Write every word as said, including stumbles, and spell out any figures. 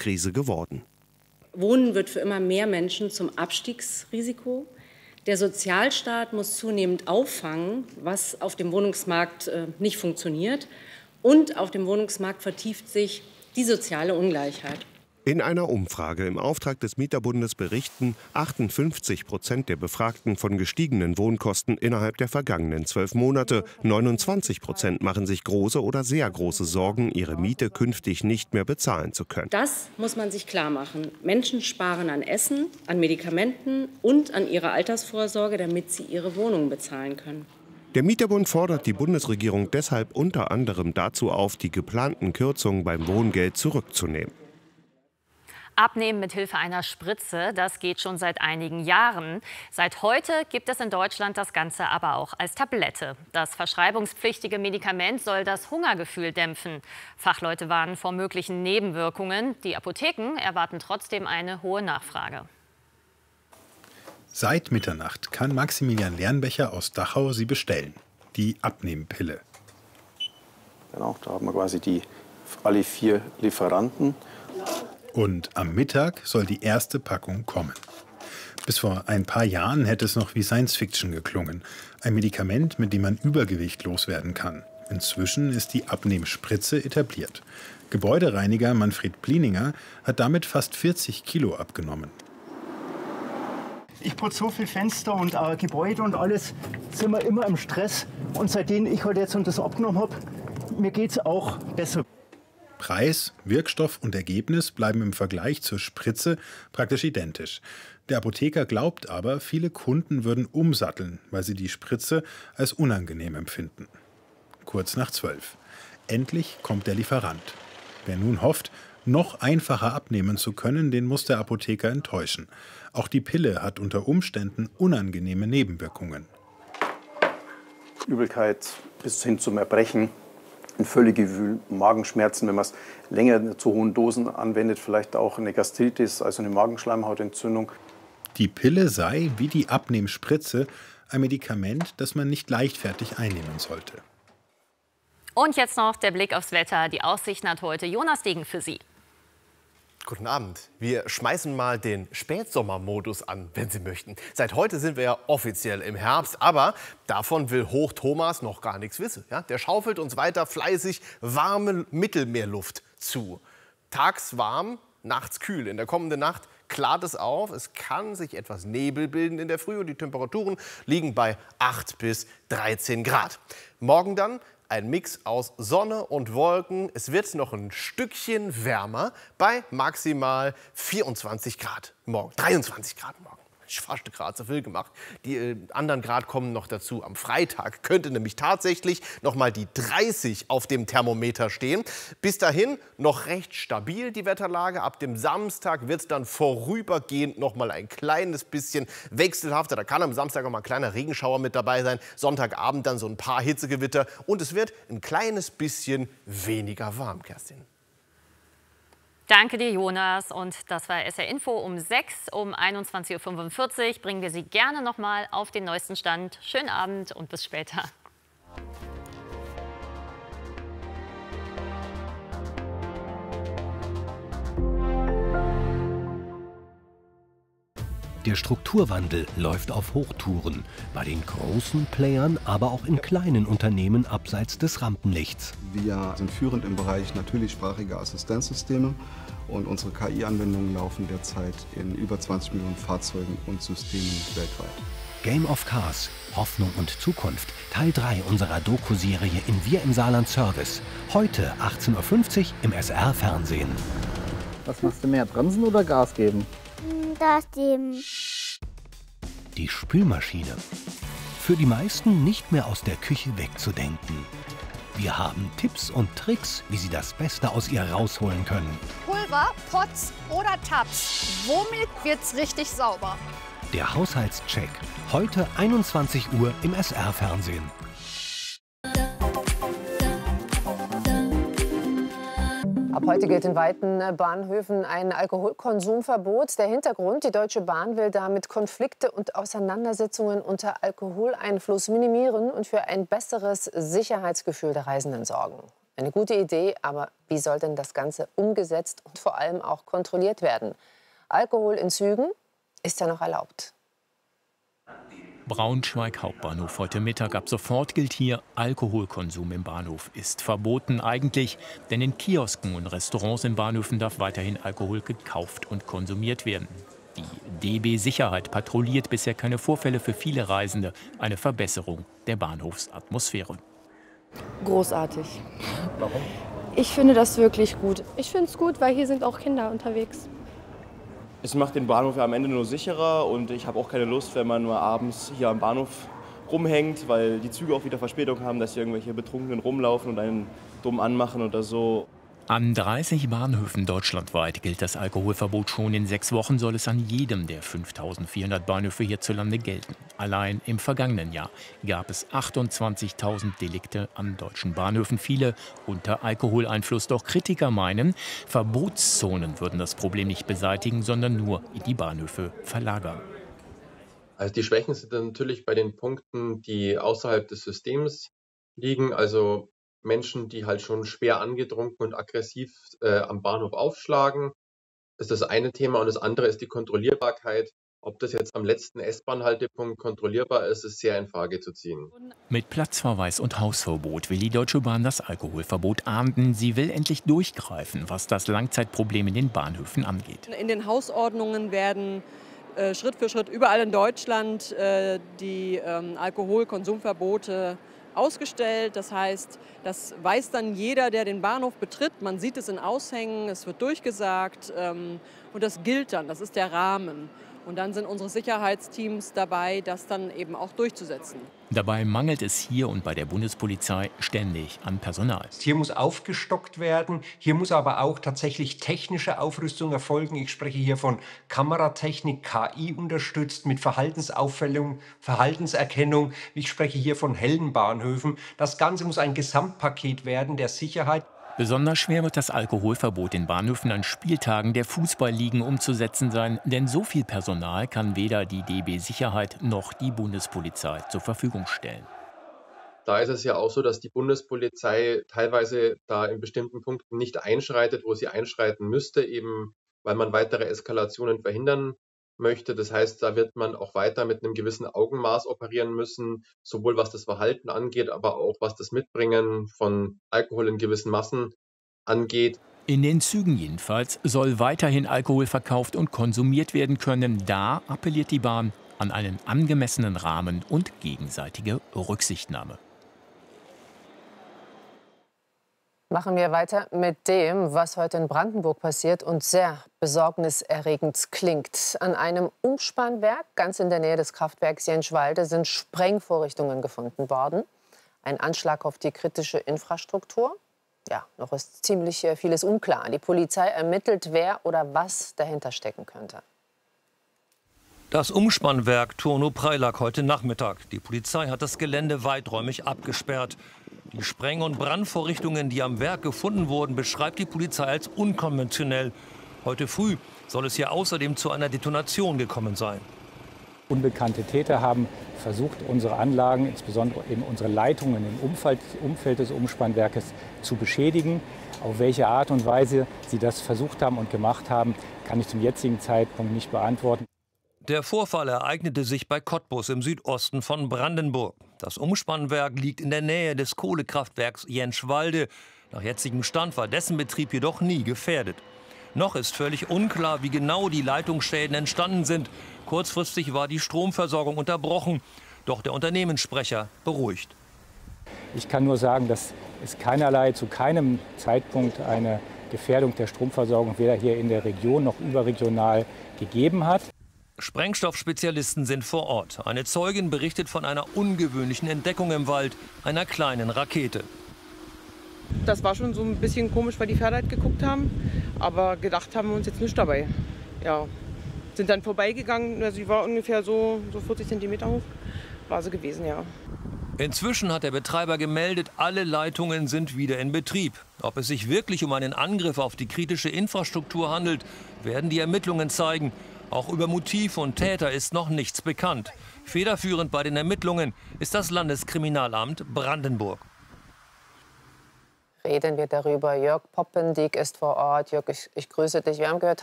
Wohnungskrise geworden. Wohnen wird für immer mehr Menschen zum Abstiegsrisiko. Der Sozialstaat muss zunehmend auffangen, was auf dem Wohnungsmarkt äh, nicht funktioniert. Und auf dem Wohnungsmarkt vertieft sich die soziale Ungleichheit. In einer Umfrage im Auftrag des Mieterbundes berichten achtundfünfzig Prozent der Befragten von gestiegenen Wohnkosten innerhalb der vergangenen zwölf Monate. neunundzwanzig Prozent machen sich große oder sehr große Sorgen, ihre Miete künftig nicht mehr bezahlen zu können. Das muss man sich klar machen. Menschen sparen an Essen, an Medikamenten und an ihrer Altersvorsorge, damit sie ihre Wohnung bezahlen können. Der Mieterbund fordert die Bundesregierung deshalb unter anderem dazu auf, die geplanten Kürzungen beim Wohngeld zurückzunehmen. Abnehmen mit Hilfe einer Spritze, das geht schon seit einigen Jahren. Seit heute gibt es in Deutschland das Ganze aber auch als Tablette. Das verschreibungspflichtige Medikament soll das Hungergefühl dämpfen. Fachleute warnen vor möglichen Nebenwirkungen. Die Apotheken erwarten trotzdem eine hohe Nachfrage. Seit Mitternacht kann Maximilian Lernbecher aus Dachau sie bestellen. Die Abnehmpille. Genau, da haben wir quasi die, alle vier Lieferanten. Und am Mittag soll die erste Packung kommen. Bis vor ein paar Jahren hätte es noch wie Science-Fiction geklungen. Ein Medikament, mit dem man Übergewicht loswerden kann. Inzwischen ist die Abnehmspritze etabliert. Gebäudereiniger Manfred Plininger hat damit fast vierzig Kilo abgenommen. Ich putze so viele Fenster und äh, Gebäude und alles, sind wir immer im Stress. Und seitdem ich halt jetzt das abgenommen habe, mir geht es auch besser. Preis, Wirkstoff und Ergebnis bleiben im Vergleich zur Spritze praktisch identisch. Der Apotheker glaubt aber, viele Kunden würden umsatteln, weil sie die Spritze als unangenehm empfinden. Kurz nach zwölf. Endlich kommt der Lieferant. Wer nun hofft, noch einfacher abnehmen zu können, den muss der Apotheker enttäuschen. Auch die Pille hat unter Umständen unangenehme Nebenwirkungen. Übelkeit bis hin zum Erbrechen. Ein Völlegefühl, Magenschmerzen, wenn man es länger zu hohen Dosen anwendet, vielleicht auch eine Gastritis, also eine Magenschleimhautentzündung. Die Pille sei, wie die Abnehmspritze, ein Medikament, das man nicht leichtfertig einnehmen sollte. Und jetzt noch der Blick aufs Wetter. Die Aussichten hat heute Jonas Degen für Sie. Guten Abend. Wir schmeißen mal den Spätsommermodus an, wenn Sie möchten. Seit heute sind wir ja offiziell im Herbst, aber davon will Hoch Thomas noch gar nichts wissen. Ja, der schaufelt uns weiter fleißig warme Mittelmeerluft zu. Tags warm, nachts kühl. In der kommenden Nacht klart es auf. Es kann sich etwas Nebel bilden in der Früh und die Temperaturen liegen bei acht bis dreizehn Grad. Morgen dann ein Mix aus Sonne und Wolken. Es wird noch ein Stückchen wärmer bei maximal vierundzwanzig Grad morgen. dreiundzwanzig Grad morgen. Fast Grad zu viel gemacht. Die äh, anderen Grad kommen noch dazu. Am Freitag könnte nämlich tatsächlich noch mal die dreißig auf dem Thermometer stehen. Bis dahin noch recht stabil die Wetterlage. Ab dem Samstag wird es dann vorübergehend noch mal ein kleines bisschen wechselhafter. Da kann am Samstag auch mal ein kleiner Regenschauer mit dabei sein. Sonntagabend dann so ein paar Hitzegewitter. Und es wird ein kleines bisschen weniger warm, Kerstin. Danke dir, Jonas. Und das war S R Info um sechs. Um einundzwanzig Uhr fünfundvierzig bringen wir Sie gerne noch mal auf den neuesten Stand. Schönen Abend und bis später. Der Strukturwandel läuft auf Hochtouren, bei den großen Playern, aber auch in kleinen Unternehmen abseits des Rampenlichts. Wir sind führend im Bereich natürlichsprachige Assistenzsysteme und unsere K I-Anwendungen laufen derzeit in über zwanzig Millionen Fahrzeugen und Systemen weltweit. Game of Cars, Hoffnung und Zukunft, Teil drei unserer Doku-Serie in Wir im Saarland Service. Heute achtzehn Uhr fünfzig im S R-Fernsehen. Was machst du mehr, bremsen oder Gas geben? Gas geben. Die Spülmaschine. Für die meisten nicht mehr aus der Küche wegzudenken. Wir haben Tipps und Tricks, wie Sie das Beste aus ihr rausholen können. Pulver, Pots oder Tabs. Womit wird's richtig sauber? Der Haushaltscheck. Heute einundzwanzig Uhr im S R-Fernsehen. Ab heute gilt in weiten Bahnhöfen ein Alkoholkonsumverbot. Der Hintergrund: Die Deutsche Bahn will damit Konflikte und Auseinandersetzungen unter Alkoholeinfluss minimieren und für ein besseres Sicherheitsgefühl der Reisenden sorgen. Eine gute Idee, aber wie soll denn das Ganze umgesetzt und vor allem auch kontrolliert werden? Alkohol in Zügen ist ja noch erlaubt. Braunschweig Hauptbahnhof heute Mittag. Ab sofort gilt hier, Alkoholkonsum im Bahnhof ist verboten eigentlich. Denn in Kiosken und Restaurants in Bahnhöfen darf weiterhin Alkohol gekauft und konsumiert werden. Die D B Sicherheit patrouilliert bisher keine Vorfälle für viele Reisende. Eine Verbesserung der Bahnhofsatmosphäre. Großartig. Warum? Ich finde das wirklich gut. Ich finde es gut, weil hier sind auch Kinder unterwegs. Es macht den Bahnhof ja am Ende nur sicherer und ich habe auch keine Lust, wenn man nur abends hier am Bahnhof rumhängt, weil die Züge auch wieder Verspätung haben, dass hier irgendwelche Betrunkenen rumlaufen und einen dumm anmachen oder so. An dreißig Bahnhöfen deutschlandweit gilt das Alkoholverbot schon. In sechs Wochen soll es an jedem der fünftausendvierhundert Bahnhöfe hierzulande gelten. Allein im vergangenen Jahr gab es achtundzwanzigtausend Delikte an deutschen Bahnhöfen, viele unter Alkoholeinfluss. Doch Kritiker meinen, Verbotszonen würden das Problem nicht beseitigen, sondern nur in die Bahnhöfe verlagern. Also die Schwächen sind natürlich bei den Punkten, die außerhalb des Systems liegen, also Menschen, die halt schon schwer angetrunken und aggressiv äh, am Bahnhof aufschlagen. Das ist das eine Thema. Und das andere ist die Kontrollierbarkeit. Ob das jetzt am letzten S-Bahn-Haltepunkt kontrollierbar ist, ist sehr in Frage zu ziehen. Mit Platzverweis und Hausverbot will die Deutsche Bahn das Alkoholverbot ahnden. Sie will endlich durchgreifen, was das Langzeitproblem in den Bahnhöfen angeht. In den Hausordnungen werden äh, Schritt für Schritt überall in Deutschland äh, die ähm, Alkoholkonsumverbote ausgestellt. Das heißt, das weiß dann jeder, der den Bahnhof betritt. Man sieht es in Aushängen, es wird durchgesagt ähm, und das gilt dann, das ist der Rahmen. Und dann sind unsere Sicherheitsteams dabei, das dann eben auch durchzusetzen. Dabei mangelt es hier und bei der Bundespolizei ständig an Personal. Hier muss aufgestockt werden. Hier muss aber auch tatsächlich technische Aufrüstung erfolgen. Ich spreche hier von Kameratechnik, K I unterstützt mit Verhaltensaufstellung, Verhaltenserkennung. Ich spreche hier von hellen Bahnhöfen. Das Ganze muss ein Gesamtpaket werden der Sicherheit. Besonders schwer wird das Alkoholverbot in Bahnhöfen an Spieltagen der Fußballligen umzusetzen sein. Denn so viel Personal kann weder die D B Sicherheit noch die Bundespolizei zur Verfügung stellen. Da ist es ja auch so, dass die Bundespolizei teilweise da in bestimmten Punkten nicht einschreitet, wo sie einschreiten müsste, eben weil man weitere Eskalationen verhindern möchte. Das heißt, da wird man auch weiter mit einem gewissen Augenmaß operieren müssen, sowohl was das Verhalten angeht, aber auch was das Mitbringen von Alkohol in gewissen Massen angeht. In den Zügen jedenfalls soll weiterhin Alkohol verkauft und konsumiert werden können. Da appelliert die Bahn an einen angemessenen Rahmen und gegenseitige Rücksichtnahme. Machen wir weiter mit dem, was heute in Brandenburg passiert und sehr besorgniserregend klingt. An einem Umspannwerk ganz in der Nähe des Kraftwerks Jenschwalde sind Sprengvorrichtungen gefunden worden. Ein Anschlag auf die kritische Infrastruktur. Ja, noch ist ziemlich vieles unklar. Die Polizei ermittelt, wer oder was dahinter stecken könnte. Das Umspannwerk Turnow-Preilack heute Nachmittag. Die Polizei hat das Gelände weiträumig abgesperrt. Die Spreng- und Brandvorrichtungen, die am Werk gefunden wurden, beschreibt die Polizei als unkonventionell. Heute früh soll es hier außerdem zu einer Detonation gekommen sein. Unbekannte Täter haben versucht, unsere Anlagen, insbesondere eben unsere Leitungen im Umfeld, Umfeld des Umspannwerkes zu beschädigen. Auf welche Art und Weise sie das versucht haben und gemacht haben, kann ich zum jetzigen Zeitpunkt nicht beantworten. Der Vorfall ereignete sich bei Cottbus im Südosten von Brandenburg. Das Umspannwerk liegt in der Nähe des Kohlekraftwerks Jenschwalde. Nach jetzigem Stand war dessen Betrieb jedoch nie gefährdet. Noch ist völlig unklar, wie genau die Leitungsschäden entstanden sind. Kurzfristig war die Stromversorgung unterbrochen. Doch der Unternehmenssprecher beruhigt. Ich kann nur sagen, dass es keinerlei, zu keinem Zeitpunkt eine Gefährdung der Stromversorgung weder hier in der Region noch überregional gegeben hat. Sprengstoffspezialisten sind vor Ort. Eine Zeugin berichtet von einer ungewöhnlichen Entdeckung im Wald, einer kleinen Rakete. Das war schon so ein bisschen komisch, weil die Pferde halt geguckt haben. Aber gedacht haben wir uns jetzt nicht dabei. Ja, sind dann vorbeigegangen. Also sie war ungefähr so, so vierzig Zentimeter hoch. War sie gewesen, ja. Inzwischen hat der Betreiber gemeldet, alle Leitungen sind wieder in Betrieb. Ob es sich wirklich um einen Angriff auf die kritische Infrastruktur handelt, werden die Ermittlungen zeigen. Auch über Motiv und Täter ist noch nichts bekannt. Federführend bei den Ermittlungen ist das Landeskriminalamt Brandenburg. reden wir darüber. Jörg Poppendiek ist vor Ort. Jörg, ich, ich grüße dich. Wir haben gehört,